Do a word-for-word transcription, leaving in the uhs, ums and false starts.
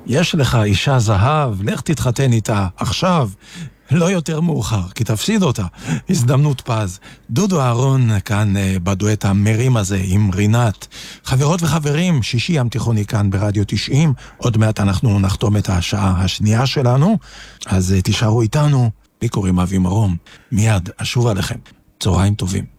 יש לך אישה זהב, לך תתחתן איתה עכשיו, לא יותר מאוחר, כי תפסיד אותה. הזדמנות פז. דודו אהרון כאן בדואט המרים הזה עם רינת. חברות וחברים, שישי ים תיכוני כאן ברדיו תשעים. עוד מעט אנחנו נחתום את השעה השנייה שלנו, אז תישארו איתנו. לי קוראים אבי מרום. מיד אשוב עליכם. צהריים טובים.